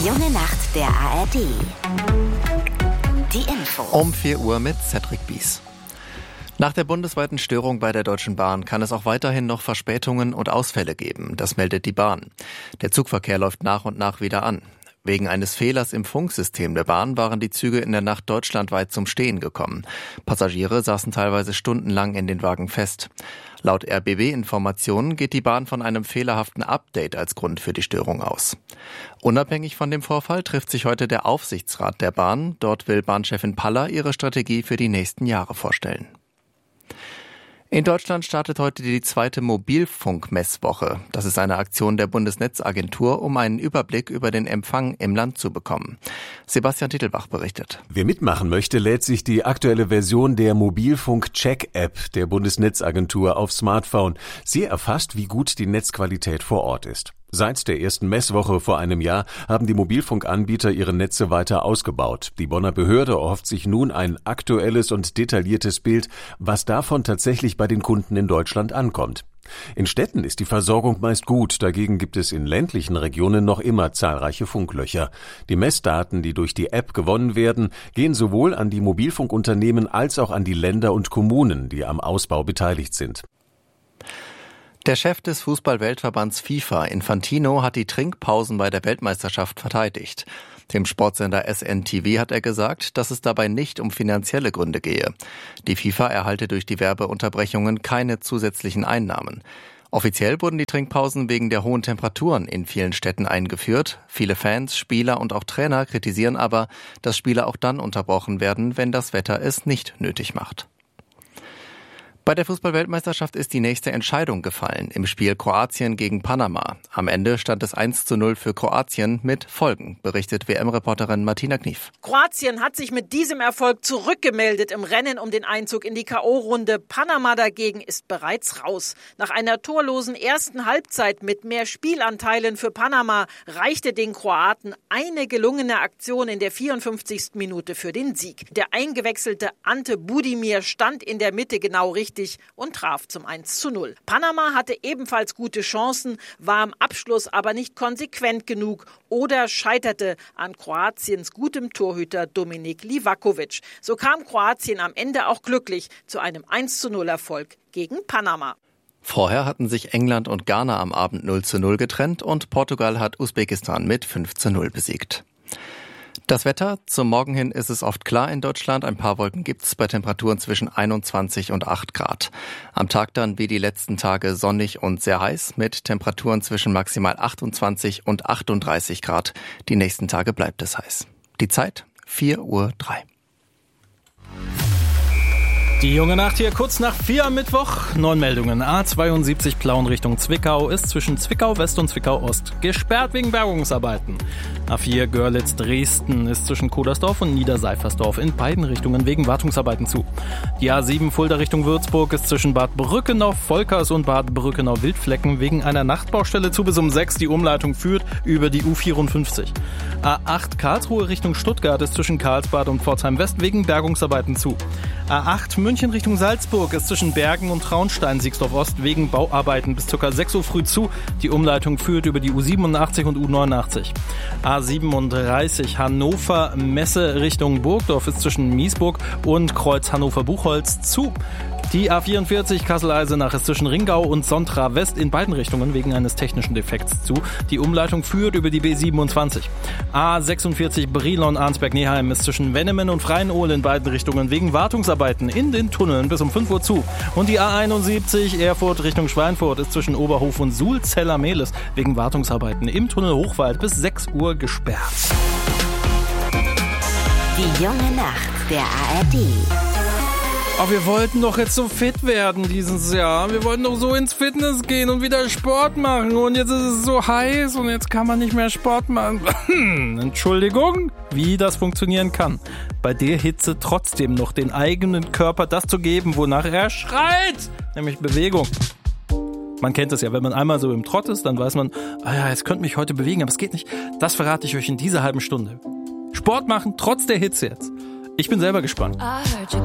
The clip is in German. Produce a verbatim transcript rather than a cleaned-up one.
Die junge Nacht der A R D. Die Info. Um vier Uhr mit Cedric Bies. Nach der bundesweiten Störung bei der Deutschen Bahn kann es auch weiterhin noch Verspätungen und Ausfälle geben. Das meldet die Bahn. Der Zugverkehr läuft nach und nach wieder an. Wegen eines Fehlers im Funksystem der Bahn waren die Züge in der Nacht deutschlandweit zum Stehen gekommen. Passagiere saßen teilweise stundenlang in den Wagen fest. Laut R B B-Informationen geht die Bahn von einem fehlerhaften Update als Grund für die Störung aus. Unabhängig von dem Vorfall trifft sich heute der Aufsichtsrat der Bahn. Dort will Bahnchefin Paller ihre Strategie für die nächsten Jahre vorstellen. In Deutschland startet heute die zweite Mobilfunkmesswoche. Das ist eine Aktion der Bundesnetzagentur, um einen Überblick über den Empfang im Land zu bekommen. Sebastian Titelbach berichtet. Wer mitmachen möchte, lädt sich die aktuelle Version der Mobilfunk-Check-App der Bundesnetzagentur auf Smartphone. Sie erfasst, wie gut die Netzqualität vor Ort ist. Seit der ersten Messwoche vor einem Jahr haben die Mobilfunkanbieter ihre Netze weiter ausgebaut. Die Bonner Behörde erhofft sich nun ein aktuelles und detailliertes Bild, was davon tatsächlich bei den Kunden in Deutschland ankommt. In Städten ist die Versorgung meist gut, dagegen gibt es in ländlichen Regionen noch immer zahlreiche Funklöcher. Die Messdaten, die durch die App gewonnen werden, gehen sowohl an die Mobilfunkunternehmen als auch an die Länder und Kommunen, die am Ausbau beteiligt sind. Der Chef des Fußball-Weltverbands FIFA, Infantino, hat die Trinkpausen bei der Weltmeisterschaft verteidigt. Dem Sportsender S N T V hat er gesagt, dass es dabei nicht um finanzielle Gründe gehe. Die FIFA erhalte durch die Werbeunterbrechungen keine zusätzlichen Einnahmen. Offiziell wurden die Trinkpausen wegen der hohen Temperaturen in vielen Städten eingeführt. Viele Fans, Spieler und auch Trainer kritisieren aber, dass Spiele auch dann unterbrochen werden, wenn das Wetter es nicht nötig macht. Bei der Fußball-Weltmeisterschaft ist die nächste Entscheidung gefallen im Spiel Kroatien gegen Panama. Am Ende stand es eins zu null für Kroatien mit Folgen, berichtet W M-Reporterin Martina Knief. Kroatien hat sich mit diesem Erfolg zurückgemeldet im Rennen um den Einzug in die K O-Runde. Panama dagegen ist bereits raus. Nach einer torlosen ersten Halbzeit mit mehr Spielanteilen für Panama reichte den Kroaten eine gelungene Aktion in der vierundfünfzigsten Minute für den Sieg. Der eingewechselte Ante Budimir stand in der Mitte genau richtig und traf zum eins zu null. Panama hatte ebenfalls gute Chancen, war am Abschluss aber nicht konsequent genug oder scheiterte an Kroatiens gutem Torhüter Dominik Livakovic. So kam Kroatien am Ende auch glücklich zu einem eins zu null Erfolg gegen Panama. Vorher hatten sich England und Ghana am Abend null zu null getrennt und Portugal hat Usbekistan mit fünf zu null besiegt. Das Wetter, zum Morgen hin ist es oft klar in Deutschland. Ein paar Wolken gibt's bei Temperaturen zwischen einundzwanzig und acht Grad. Am Tag dann wie die letzten Tage sonnig und sehr heiß mit Temperaturen zwischen maximal achtundzwanzig und achtunddreißig Grad. Die nächsten Tage bleibt es heiß. Die Zeit vier Uhr drei. Die junge Nacht hier kurz nach vier am Mittwoch. Neun Meldungen. A zweiundsiebzig Plauen Richtung Zwickau ist zwischen Zwickau West und Zwickau Ost gesperrt wegen Bergungsarbeiten. A vier Görlitz Dresden ist zwischen Kodersdorf und Niederseifersdorf in beiden Richtungen wegen Wartungsarbeiten zu. Die A sieben Fulda Richtung Würzburg ist zwischen Bad Brückenau-Volkers und Bad Brückenau-Wildflecken wegen einer Nachtbaustelle zu bis um sechs. Die Umleitung führt über die U vierundfünfzig. A acht Karlsruhe Richtung Stuttgart ist zwischen Karlsbad und Pforzheim West wegen Bergungsarbeiten zu. A acht München Richtung Salzburg ist zwischen Bergen und Traunstein-Siegsdorf Ost wegen Bauarbeiten bis ca. sechs Uhr früh zu. Die Umleitung führt über die U siebenundachtzig und U neunundachtzig. A siebenunddreißig Hannover Messe Richtung Burgdorf ist zwischen Miesburg und Kreuz Hannover-Buchholz zu. Die A vierundvierzig Kassel-Eisenach ist zwischen Ringau und Sontra West in beiden Richtungen wegen eines technischen Defekts zu. Die Umleitung führt über die B siebenundzwanzig. A sechsundvierzig Brilon-Arnsberg-Neheim ist zwischen Wennemen und Freien-Ohl in beiden Richtungen wegen Wartungsarbeiten in den Tunneln bis um fünf Uhr zu. Und die A einundsiebzig Erfurt Richtung Schweinfurt ist zwischen Oberhof und Sulzeller-Mehlis wegen Wartungsarbeiten im Tunnel Hochwald bis sechs Uhr gesperrt. Die junge Nacht der A R D. Oh, wir wollten doch jetzt so fit werden dieses Jahr. Wir wollten doch so ins Fitness gehen und wieder Sport machen. Und jetzt ist es so heiß und jetzt kann man nicht mehr Sport machen. Entschuldigung, wie das funktionieren kann. Bei der Hitze trotzdem noch den eigenen Körper das zu geben, wonach er schreit. Nämlich Bewegung. Man kennt es ja, wenn man einmal so im Trott ist, dann weiß man, ah ja, jetzt könnte mich heute bewegen, aber es geht nicht. Das verrate ich euch in dieser halben Stunde. Sport machen, trotz der Hitze jetzt. Ich bin selber gespannt.